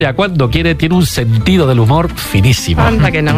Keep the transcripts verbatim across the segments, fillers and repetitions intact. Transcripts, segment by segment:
Cuando quiere tiene un sentido del humor finísimo. Anda que no.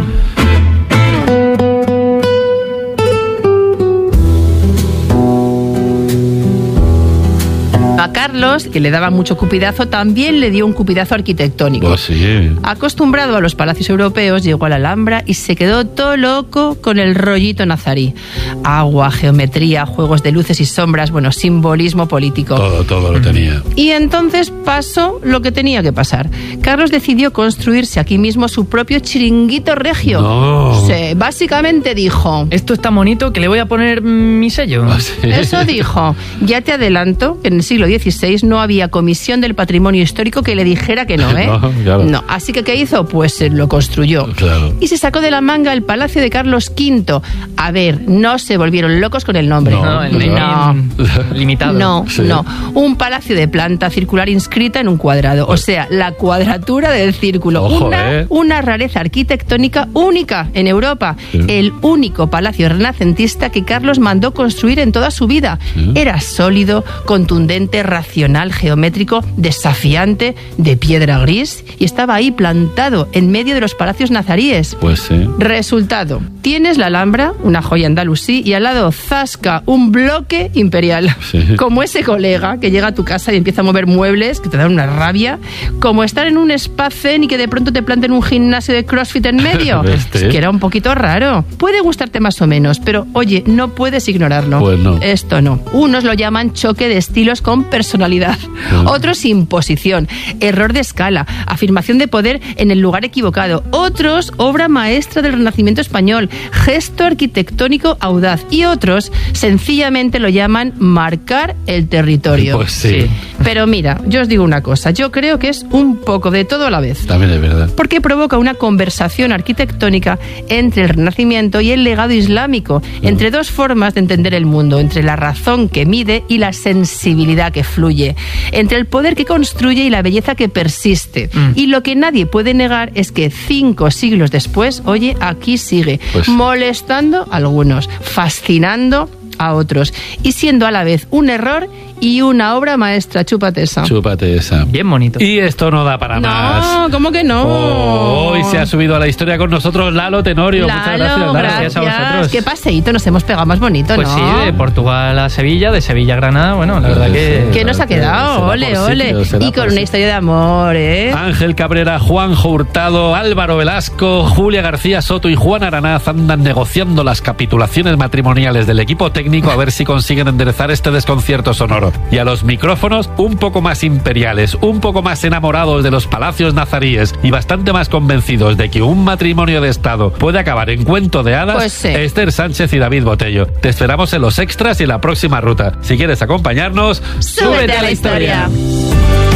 A Carlos, que le daba mucho cupidazo, también le dio un cupidazo arquitectónico. Oh, sí. Acostumbrado a los palacios europeos, llegó a la Alhambra y se quedó todo loco con el rollito nazarí. Agua, geometría, juegos de luces y sombras, bueno, simbolismo político. Todo, todo lo tenía. Y entonces pasó lo que tenía que pasar. Carlos decidió construirse aquí mismo su propio chiringuito regio. No. Sí, básicamente dijo... Esto está bonito, que le voy a poner mi sello. Oh, sí. Eso dijo. Ya te adelanto que en el siglo dieciséis no había comisión del patrimonio histórico que le dijera que no, ¿eh? No, claro. No. Así que, ¿qué hizo? Pues eh, lo construyó. Claro. Y se sacó de la manga el Palacio de Carlos quinto. A ver, no se volvieron locos con el nombre. No, No, el no. naming limitado. No, Sí. no. Un palacio de planta circular inscrita en un cuadrado. O sea, la cuadratura del círculo. Ojo, una, ¿eh? una rareza arquitectónica única en Europa. Sí. El único palacio renacentista que Carlos mandó construir en toda su vida. Sí. Era sólido, contundente, racional, geométrico, desafiante, de piedra gris, y estaba ahí plantado en medio de los palacios nazaríes. Pues sí. Resultado, tienes la Alhambra, una joya andalusí, y al lado zasca, un bloque imperial. Sí. Como ese colega que llega a tu casa y empieza a mover muebles, que te dan una rabia, como estar en un spa zen y que de pronto te planten un gimnasio de CrossFit en medio. Este. Es que era un poquito raro. Puede gustarte más o menos, pero oye, no puedes ignorarlo. Pues no. Esto no. Unos lo llaman choque de estilos con personalidad. Ah. Otros imposición, error de escala, afirmación de poder en el lugar equivocado. Otros obra maestra del Renacimiento español, gesto arquitectónico audaz. Y otros sencillamente lo llaman marcar el territorio. Pues sí. Sí. Pero mira, yo os digo una cosa, yo creo que es un poco de todo a la vez. También es verdad. Porque provoca una conversación arquitectónica entre el Renacimiento y el legado islámico, entre dos formas de entender el mundo, entre la razón que mide y la sensibilidad que fluye, entre el poder que construye y la belleza que persiste. Mm. Y lo que nadie puede negar es que cinco siglos después, oye, aquí sigue, Pues- molestando a algunos, fascinando a otros, y siendo a la vez un error y una obra maestra. Chúpate esa. Chúpate esa. Bien bonito. Y esto no da para más. No, ¿cómo que no? Oh, hoy se ha subido a la historia con nosotros Lalo Tenorio. Muchas Lalo, gracias, Lalo. gracias a vosotros. Qué paseíto nos hemos pegado más bonito, Pues ¿no? sí, de Portugal a Sevilla, de Sevilla a Granada, bueno, la verdad que... ¿Qué nos ha quedado? Será Ole, por ole. sitio, será Y con por una sitio. historia de amor, ¿eh? Ángel Cabrera, Juanjo Hurtado, Álvaro Velasco, Julia García Soto y Juan Aranaz andan negociando las capitulaciones matrimoniales del equipo técnico a ver si consiguen enderezar este desconcierto sonoro. Y a los micrófonos, un poco más imperiales, un poco más enamorados de los palacios nazaríes y bastante más convencidos de que un matrimonio de Estado puede acabar en cuento de hadas, Pues sí. Esther Sánchez y David Botello. Te esperamos en los extras y en la próxima ruta. Si quieres acompañarnos, ¡Súbete a la historia!